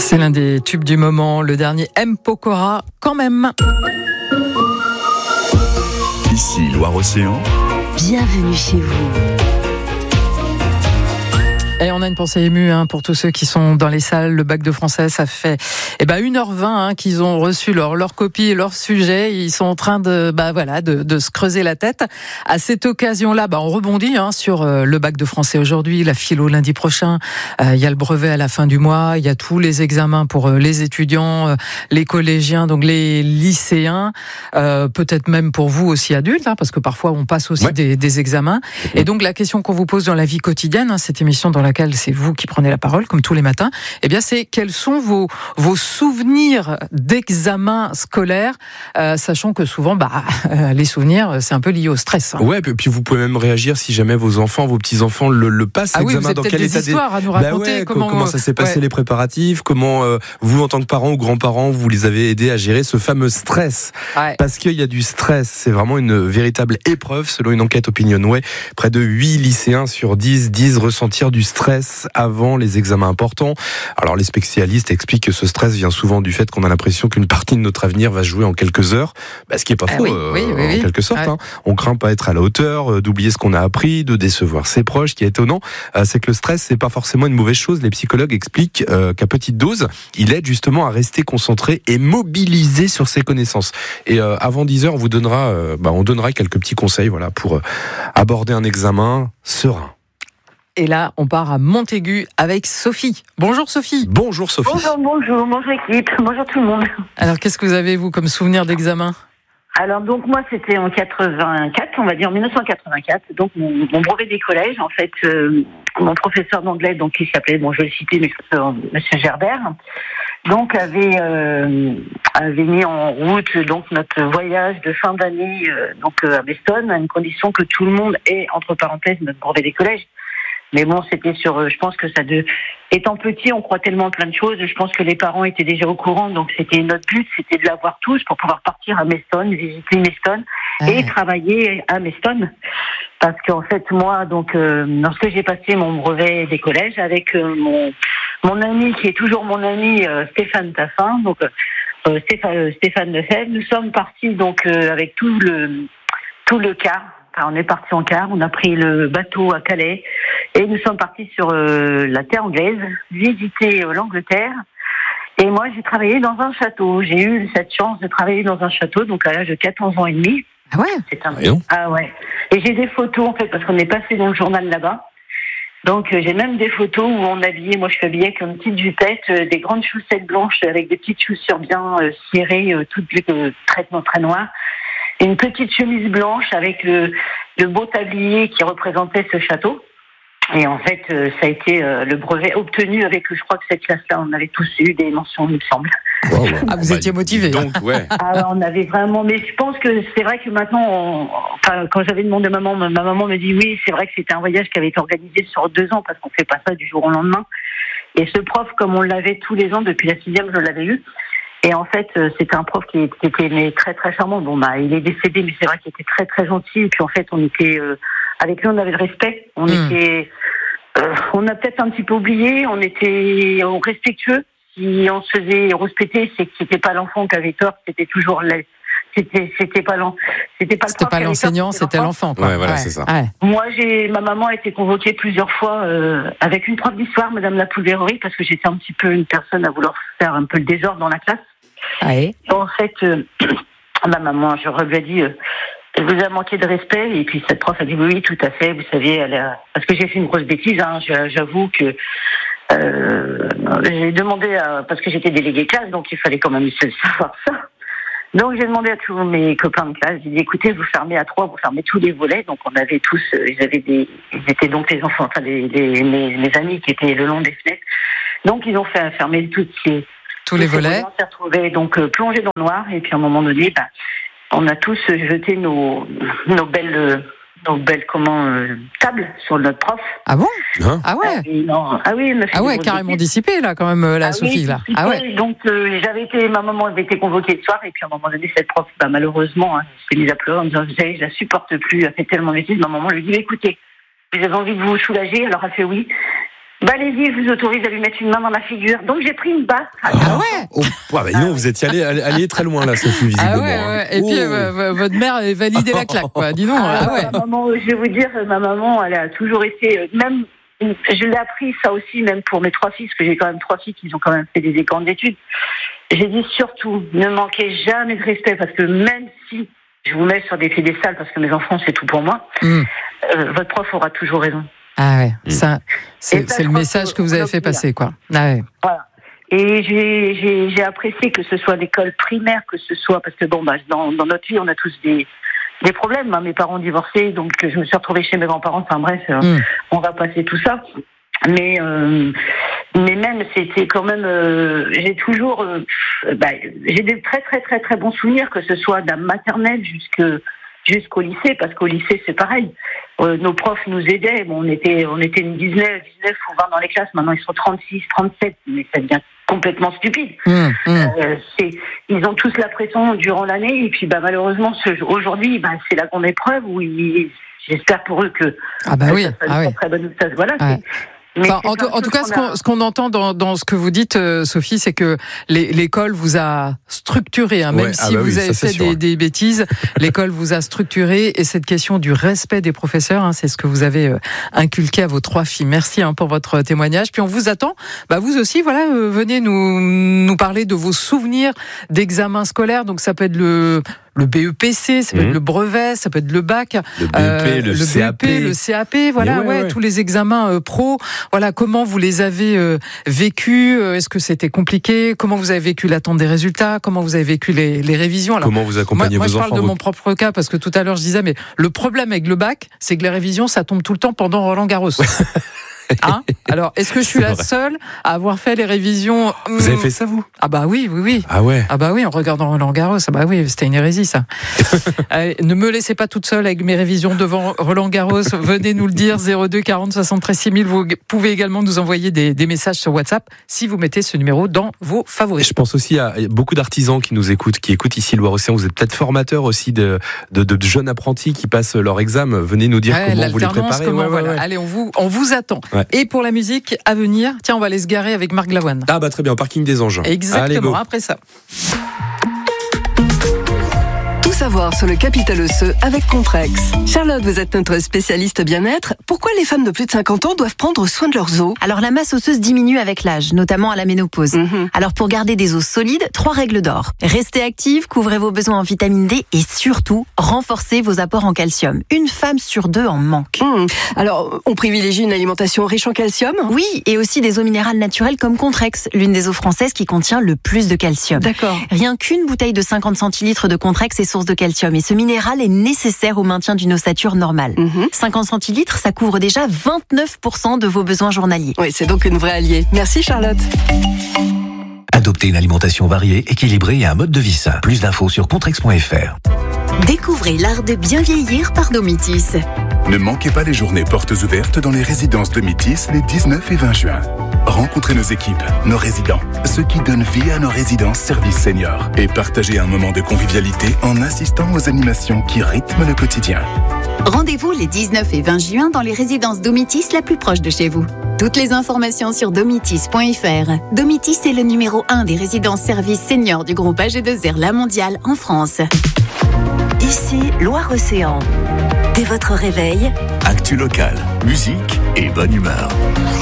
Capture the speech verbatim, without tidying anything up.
C'est l'un des tubes du moment, le dernier M. Pokora, quand même. Ici Loire-Océan. Bienvenue chez vous. Et on a une pensée émue hein, pour tous ceux qui sont dans les salles. Le bac de français, ça fait eh ben, une heure vingt hein, qu'ils ont reçu leur, leur copie et leur sujet. Ils sont en train de, bah, voilà, de, de se creuser la tête. À cette occasion-là, bah, on rebondit hein, sur euh, le bac de français aujourd'hui, la philo lundi prochain. Il euh, y a le brevet à la fin du mois. Il y a tous les examens pour euh, les étudiants, euh, les collégiens, donc les lycéens. Euh, peut-être même pour vous aussi adultes, hein, parce que parfois on passe aussi ouais. des, des examens. Et donc la question qu'on vous pose dans la vie quotidienne, hein, cette émission dans la laquelle c'est vous qui prenez la parole, comme tous les matins, eh bien, c'est quels sont vos, vos souvenirs d'examen scolaire, euh, sachant que souvent, bah, euh, les souvenirs, c'est un peu lié au stress. Hein. Ouais, et puis vous pouvez même réagir si jamais vos enfants, vos petits-enfants le, le passent, ah l'examen. Oui, vous avez dans peut-être quel des état histoires des... à nous raconter. Bah ouais, comment, comment ça s'est passé ouais. les préparatifs, comment euh, vous, en tant que parents ou grands-parents, vous les avez aidés à gérer ce fameux stress. Ouais. Parce qu'il y a du stress, c'est vraiment une véritable épreuve, selon une enquête Opinionway. Près de huit lycéens sur dix disent ressentir du stress avant les examens importants. Alors les spécialistes expliquent que ce stress vient souvent du fait qu'on a l'impression qu'une partie de notre avenir va se jouer en quelques heures, bah, ce qui est pas faux ah oui, euh, oui, oui, en oui. quelque sorte. Ouais. Hein. On craint pas être à la hauteur, euh, d'oublier ce qu'on a appris, de décevoir ses proches. Ce qui est étonnant, euh, c'est que le stress c'est pas forcément une mauvaise chose. Les psychologues expliquent euh, qu'à petite dose, il aide justement à rester concentré et mobilisé sur ses connaissances. Et euh, avant dix heures, on vous donnera, euh, bah, on donnera quelques petits conseils, voilà, pour euh, aborder un examen serein. Et là, on part à Montaigu avec Sophie. Bonjour Sophie. Bonjour Sophie. Bonjour, bonjour, bonjour équipe, bonjour tout le monde. Alors, qu'est-ce que vous avez, vous, comme souvenir d'examen ? Alors, donc, moi, c'était en quatre-vingt-quatre, on va dire en dix-neuf cent quatre-vingt-quatre, donc mon, mon brevet des collèges, en fait, euh, mon professeur d'anglais, donc qui s'appelait, bon, je vais le citer, mais Monsieur Gerbert, donc avait euh, avait mis en route donc notre voyage de fin d'année, euh, donc euh, à Beston, à une condition que tout le monde ait, entre parenthèses, notre brevet des collèges. Mais bon, c'était sur, je pense que ça de, étant petit, on croit tellement plein de choses. Je pense que les parents étaient déjà au courant, donc c'était notre but, c'était de l'avoir tous pour pouvoir partir à Meston, visiter Meston ah. et travailler à Meston. Parce qu'en fait, moi, donc, euh, lorsque j'ai passé mon brevet des collèges avec euh, mon mon ami qui est toujours mon ami euh, Stéphane Taffin, donc euh, Stéphane, Stéphane Lefebvre, nous sommes partis donc euh, avec tout le tout le car. Enfin, on est parti en car, on a pris le bateau à Calais et nous sommes partis sur euh, la terre anglaise, visiter euh, l'Angleterre. Et moi, j'ai travaillé dans un château. J'ai eu cette chance de travailler dans un château, donc à l'âge de quatorze ans et demi. Ah ouais. C'est un... Ah ouais. Et j'ai des photos en fait parce qu'on est passé dans le journal là-bas. Donc euh, j'ai même des photos où on habillait, moi je suis habillée comme une petite jupette, euh, des grandes chaussettes blanches avec des petites chaussures bien euh, cirées, euh, toutes euh, très, très noires. Une petite chemise blanche avec le, le beau tablier qui représentait ce château. Et en fait, euh, ça a été euh, le brevet obtenu avec, je crois que cette classe-là, on avait tous eu des mentions, il me semble. Wow. Ah, vous étiez motivés. Donc, ouais. Ah, on avait vraiment, mais je pense que c'est vrai que maintenant, on, enfin, quand j'avais demandé à maman, ma maman me dit oui, c'est vrai que c'était un voyage qui avait été organisé sur deux ans parce qu'on fait pas ça du jour au lendemain. Et ce prof, comme on l'avait tous les ans depuis la sixième, je l'avais eu. Et en fait, c'était un prof qui était mais très très charmant. Bon bah, il est décédé, mais c'est vrai qu'il était très très gentil. Et puis en fait, on était euh, avec lui, on avait le respect. On mmh. était, euh, on a peut-être un petit peu oublié. On était respectueux. Si on se faisait respecter, c'est que c'était pas l'enfant qui avait tort. C'était toujours la, c'était c'était pas l'en, c'était pas le c'était prof pas qui l'enseignant, avait tort, c'était l'enfant. l'enfant Quoi. Ouais, voilà, ouais. c'est ça. Ouais. Moi, j'ai ma maman a été convoquée plusieurs fois euh, avec une prof d'histoire, Madame Lapoulerie, parce que j'étais un petit peu une personne à vouloir faire un peu le désordre dans la classe. Ouais. En fait, euh, ma maman, je lui ai dit, euh, elle vous a manqué de respect. Et puis cette prof a dit oui, tout à fait. Vous savez, elle a... parce que j'ai fait une grosse bêtise. Hein, j'avoue que euh, j'ai demandé, à... parce que j'étais déléguée classe, donc il fallait quand même savoir ça. Donc j'ai demandé à tous mes copains de classe, j'ai dit écoutez, vous fermez à trois, vous fermez tous les volets. Donc on avait tous, euh, ils avaient des, ils étaient donc les enfants, enfin les, les mes, mes amis qui étaient le long des fenêtres. Donc ils ont fait fermer toutes ces tous les volets. On s'est retrouvés donc euh, plongés dans le noir et puis à un moment donné, bah, on a tous jeté nos nos belles euh, nos belles comment euh, tables sur notre prof. Ah bon hein Ah ouais. Ah oui, non. Ah oui, elle ah ouais, carrément dissipée là quand même la ah Sophie oui, là. Ah ouais. Donc euh, j'avais été, ma maman avait été convoquée le soir et puis à un moment donné cette prof, bah, malheureusement, hein, s'est mise à pleurer en me disant vous savez, je la supporte plus, elle fait tellement de bêtises. Ma maman lui dit écoutez, vous avez envie de vous soulager, alors elle fait oui. Bah allez-y, je vous autorise à lui mettre une main dans la figure. Donc j'ai pris une baffe. Ah, ah ouais. Oh, bah, dis donc, vous étiez allé, allé très loin là, Sophie, visiblement. Ah ouais, ouais. Et oh. puis euh, votre mère avait validé la claque, quoi. Dis donc. Ah, ah ouais. Ma maman, je vais vous dire, ma maman, elle a toujours été, même, je l'ai appris ça aussi, même pour mes trois filles, parce que j'ai quand même trois filles qui ont quand même fait des écoles d'études. J'ai dit surtout, ne manquez jamais de respect, parce que même si je vous mets sur des piédestals, parce que mes enfants c'est tout pour moi, mm. euh, votre prof aura toujours raison. Ah ouais, mmh. ça, c'est, ça, c'est le message que vous avez fait passer, quoi. Ah ouais. Voilà. Et j'ai, j'ai, j'ai apprécié que ce soit l'école primaire, que ce soit, parce que bon, bah, dans, dans notre vie, on a tous des, des problèmes. Hein. Mes parents ont divorcé, donc je me suis retrouvée chez mes grands-parents. Enfin bref, mmh. on va passer tout ça. Mais, euh, mais même, c'était quand même, euh, j'ai toujours, euh, bah, j'ai des très très très très bons souvenirs, que ce soit de la maternelle jusque jusqu'au lycée, parce qu'au lycée c'est pareil. Euh, nos profs nous aidaient. Bon, on était, on était une dix-neuf, dix-neuf ou vingt dans les classes. Maintenant, ils sont trente-six, trente-sept, mais ça devient complètement stupide. Mmh, mmh. Euh, c'est, ils ont tous la pression durant l'année, et puis, bah, malheureusement, ce, aujourd'hui, bah, c'est la grande épreuve où ils, j'espère pour eux que. Ah bah oui, ça, ça, ah oui. Très bonne, ça, voilà. Ouais. C'est, Mais enfin, en, en tout cas, ce qu'on, ce qu'on entend dans, dans ce que vous dites, euh, Sophie, c'est que les, l'école vous a structuré, hein, même ouais, si ah bah vous oui, avez fait des, des bêtises, l'école vous a structuré, et cette question du respect des professeurs, hein, c'est ce que vous avez euh, inculqué à vos trois filles. Merci hein, pour votre témoignage. Puis on vous attend, bah vous aussi, voilà, euh, venez nous nous parler de vos souvenirs d'examens scolaires. Donc ça peut être le le B E P C, ça peut mmh. être le brevet, ça peut être le bac, le B E P, euh, le, le C A P, B E P, le C A P, voilà, ouais, ouais, ouais. tous les examens euh, pro. Voilà, comment vous les avez euh, vécus? Est-ce que c'était compliqué? Comment vous avez vécu l'attente des résultats? Comment vous avez vécu les, les révisions? Alors, comment vous accompagnez moi, vos moi, enfants? Je parle de mon propre cas, parce que tout à l'heure je disais, mais le problème avec le bac, c'est que les révisions, ça tombe tout le temps pendant Roland-Garros. Hein? Alors, est-ce que je suis la seule à avoir fait les révisions? Vous avez fait ça, vous? Ah bah oui, oui, oui. Ah ouais. Ah bah oui, en regardant Roland Garros. Ah bah oui, c'était une hérésie, ça. Allez, ne me laissez pas toute seule avec mes révisions devant Roland Garros. Venez nous le dire, zéro deux quarante soixante-treize six mille. Vous pouvez également nous envoyer des, des messages sur WhatsApp si vous mettez ce numéro dans vos favoris. Je pense aussi à beaucoup d'artisans qui nous écoutent, qui écoutent ici Loire-Océan. Vous êtes peut-être formateur aussi de, de, de jeunes apprentis qui passent leur examen. Venez nous dire ouais, comment vous les préparez. Comment, ouais, voilà. ouais, ouais. Allez, on vous, on vous attend. Ouais. Et pour la musique à venir, tiens, on va aller se garer avec Marc Lavoine. Ah bah très bien, au parking des Anges. Exactement, après ça. Tout savoir sur le capital osseux avec Contrex. Charlotte, vous êtes notre spécialiste bien-être. Pourquoi les femmes de plus de cinquante ans doivent prendre soin de leurs os? Alors la masse osseuse diminue avec l'âge, notamment à la ménopause. Mm-hmm. Alors pour garder des os solides, trois règles d'or. Restez active, couvrez vos besoins en vitamine D et surtout, renforcez vos apports en calcium. Une femme sur deux en manque. Mmh. Alors, on privilégie une alimentation riche en calcium? Oui, et aussi des eaux minérales naturelles comme Contrex, l'une des eaux françaises qui contient le plus de calcium. D'accord. Rien qu'une bouteille de cinquante centilitres de Contrex est source de calcium, et ce minéral est nécessaire au maintien d'une ossature normale. Mmh. cinquante centilitres, ça couvre déjà vingt-neuf pour cent de vos besoins journaliers. Oui, c'est donc une vraie alliée. Merci Charlotte. Adoptez une alimentation variée, équilibrée et un mode de vie sain. Plus d'infos sur contrex point f r. Découvrez l'art de bien vieillir par Domitis. Ne manquez pas les journées portes ouvertes dans les résidences Domitis les dix-neuf et vingt juin. Rencontrez nos équipes, nos résidents, ceux qui donnent vie à nos résidences services seniors, et partagez un moment de convivialité en assistant aux animations qui rythment le quotidien. Rendez-vous les dix-neuf et vingt juin dans les résidences Domitis la plus proche de chez vous. Toutes les informations sur domitis point f r. Domitis est le numéro un des résidences services seniors du groupe A G deux R La Mondiale en France. Ici, Loire-Océan. Dès votre réveil, Actu locale, musique et bonne humeur.